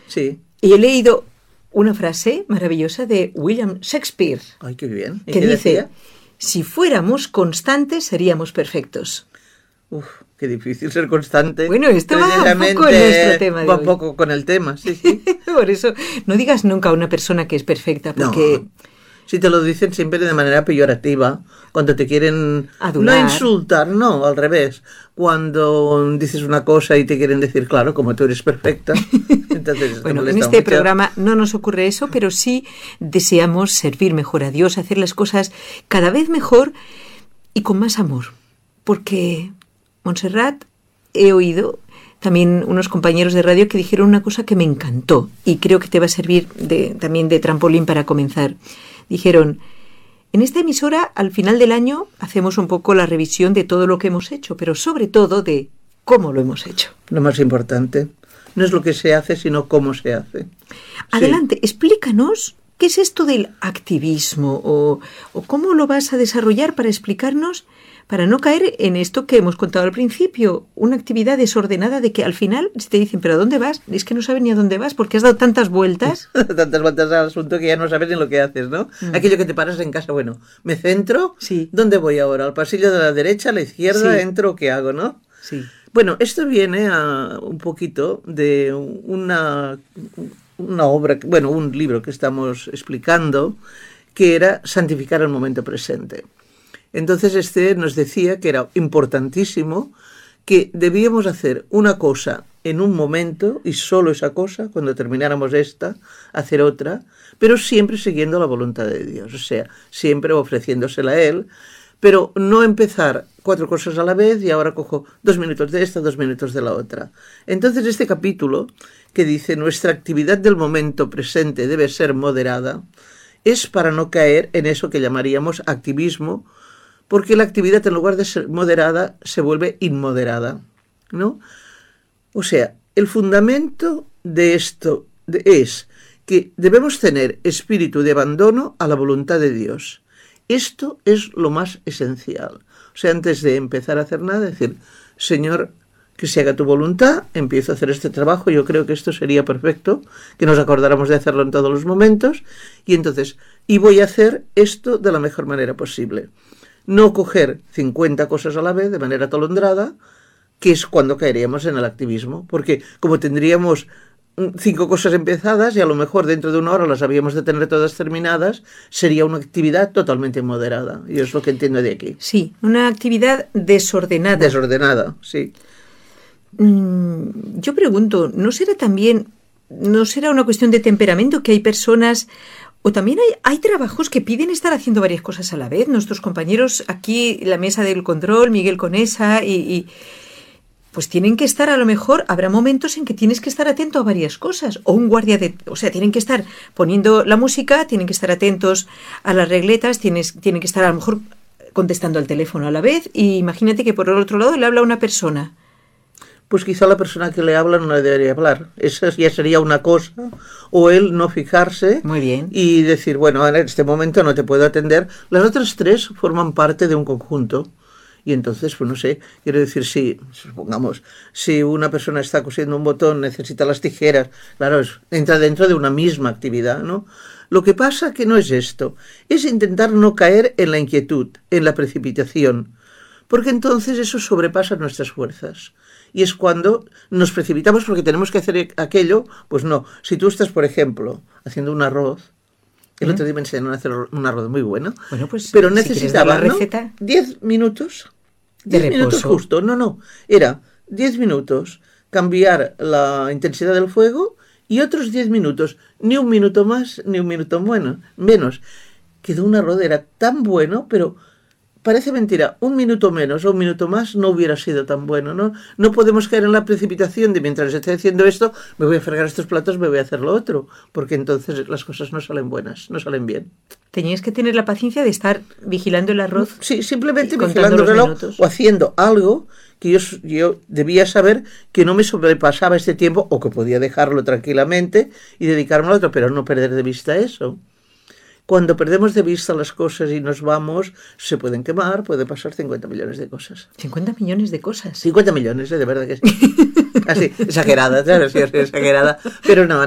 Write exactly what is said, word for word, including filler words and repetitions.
Sí. Y he leído una frase maravillosa de William Shakespeare. Ay, qué bien. ¿Y que qué dice, decía? si fuéramos constantes seríamos perfectos. Uf, qué difícil ser constante. Bueno, esto va un poco en nuestro tema de va hoy. un poco con el tema, sí, sí. Por eso, no digas nunca a una persona que es perfecta, porque... No. Si te lo dicen siempre de manera peyorativa, cuando te quieren Adular. no insultar, no, al revés. Cuando dices una cosa y te quieren decir, claro, como tú eres perfecta. Entonces, bueno, en este mucho. programa no nos ocurre eso, pero sí deseamos servir mejor a Dios, hacer las cosas cada vez mejor y con más amor. Porque, Montserrat, he oído también unos compañeros de radio que dijeron una cosa que me encantó y creo que te va a servir de, también de trampolín para comenzar. Dijeron, en esta emisora al final del año hacemos un poco la revisión de todo lo que hemos hecho, pero sobre todo de cómo lo hemos hecho. Lo más importante no es lo que se hace, sino cómo se hace. Adelante, sí. Explícanos qué es esto del activismo o, o cómo lo vas a desarrollar para explicarnos, para no caer en esto que hemos contado al principio, una actividad desordenada de que al final, si te dicen, ¿pero a dónde vas? Es que no sabes ni a dónde vas porque has dado tantas vueltas. tantas vueltas al asunto que ya no sabes ni lo que haces, ¿no? Mm. Aquello que te paras en casa, bueno, ¿me centro? Sí. ¿Dónde voy ahora? ¿Al pasillo de la derecha, a la izquierda, sí. entro? ¿Qué hago, no? Sí. Bueno, esto viene a un poquito de una, una obra, bueno, un libro que estamos explicando, que era santificar el momento presente. Entonces este nos decía que era importantísimo que debíamos hacer una cosa en un momento y solo esa cosa, cuando termináramos esta, hacer otra, pero siempre siguiendo la voluntad de Dios, o sea, siempre ofreciéndosela a Él, pero no empezar cuatro cosas a la vez y ahora cojo dos minutos de esta, dos minutos de la otra. Entonces este capítulo que dice nuestra actividad del momento presente debe ser moderada, es para no caer en eso que llamaríamos activismo, porque la actividad en lugar de ser moderada se vuelve inmoderada, ¿no? O sea, el fundamento de esto es que debemos tener espíritu de abandono a la voluntad de Dios. Esto es lo más esencial. O sea, antes de empezar a hacer nada, decir, Señor, que se haga tu voluntad, empiezo a hacer este trabajo, yo creo que esto sería perfecto, que nos acordáramos de hacerlo en todos los momentos, y entonces, y voy a hacer esto de la mejor manera posible. No coger cincuenta cosas a la vez de manera atolondrada, que es cuando caeríamos en el activismo, porque como tendríamos cinco cosas empezadas y a lo mejor dentro de una hora las habíamos de tener todas terminadas, sería una actividad totalmente moderada, y es lo que entiendo de aquí. Sí, una actividad desordenada. Desordenada, sí. Mm, yo pregunto, ¿no será también, no será una cuestión de temperamento que hay personas... O también hay, hay trabajos que piden estar haciendo varias cosas a la vez. Nuestros compañeros aquí, la mesa del control, Miguel Conesa, y, y pues tienen que estar, a lo mejor, habrá momentos en que tienes que estar atento a varias cosas. O un guardia de... O sea, tienen que estar poniendo la música, tienen que estar atentos a las regletas, tienes, tienen que estar a lo mejor contestando al teléfono a la vez. Y imagínate que por el otro lado le habla una persona. Pues quizá la persona que le habla no le debería hablar. Esa ya sería una cosa, o él no fijarse. Muy bien. Y decir, bueno, en este momento no te puedo atender. Las otras tres forman parte de un conjunto. Y entonces, pues no sé, quiero decir, si, supongamos, si una persona está cosiendo un botón, necesita las tijeras, claro, es, entra dentro de una misma actividad, ¿no? Lo que pasa que no es esto, es intentar no caer en la inquietud, en la precipitación, porque entonces eso sobrepasa nuestras fuerzas. Y es cuando nos precipitamos porque tenemos que hacer aquello, pues no. Si tú estás, por ejemplo, haciendo un arroz, el ¿Eh? otro día me enseñaron a hacer un arroz muy bueno, bueno pues, pero si necesitaba, la receta, ¿no? diez minutos, de diez minutos justo, no, no, era diez minutos cambiar la intensidad del fuego y otros diez minutos, ni un minuto más, ni un minuto bueno, menos. Quedó un arroz, era tan bueno, pero... Parece mentira, un minuto menos o un minuto más no hubiera sido tan bueno, ¿no? No podemos caer en la precipitación de mientras estoy haciendo esto, me voy a fregar estos platos, me voy a hacer lo otro, porque entonces las cosas no salen buenas, no salen bien. Tenías que tener la paciencia de estar vigilando el arroz. Sí, simplemente vigilando el reloj o haciendo algo que yo, yo debía saber que no me sobrepasaba este tiempo o que podía dejarlo tranquilamente y dedicarme a otro, pero no perder de vista eso. Cuando perdemos de vista las cosas y nos vamos, se pueden quemar, puede pasar cincuenta millones de cosas. ¿cincuenta millones de cosas? cincuenta millones, ¿eh? De verdad que sí. Así, exagerada, claro, sí, exagerada. Pero no,